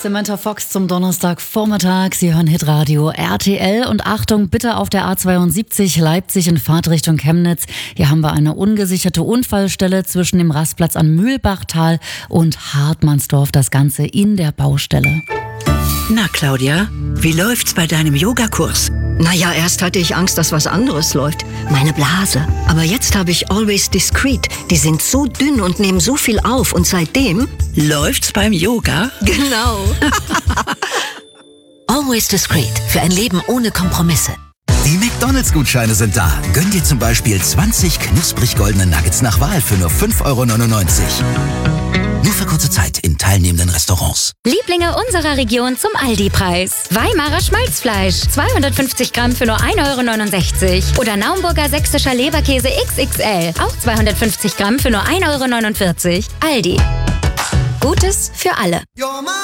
Samantha Fox zum Donnerstagvormittag. Sie hören Hitradio RTL und Achtung, bitte auf der A72 Leipzig in Fahrtrichtung Chemnitz. Hier haben wir eine ungesicherte Unfallstelle zwischen dem Rastplatz an Mühlbachtal und Hartmannsdorf. Das Ganze in der Baustelle. Na Claudia, wie läuft's bei deinem Yogakurs? Naja, erst hatte ich Angst, dass was anderes läuft. Meine Blase. Aber jetzt habe ich Always Discreet. Die sind so dünn und nehmen so viel auf. Und seitdem... Läuft's beim Yoga? Genau. Always Discreet. Für ein Leben ohne Kompromisse. Die McDonalds-Gutscheine sind da. Gönn dir zum Beispiel 20 knusprig goldene Nuggets nach Wahl für nur 5,99 €. Nur für kurze Zeit in teilnehmenden Restaurants. Lieblinge unserer Region zum Aldi-Preis. Weimarer Schmalzfleisch, 250 Gramm für nur 1,69 € Oder Naumburger sächsischer Leberkäse XXL, auch 250 Gramm für nur 1,49 €. Aldi. Gutes für alle.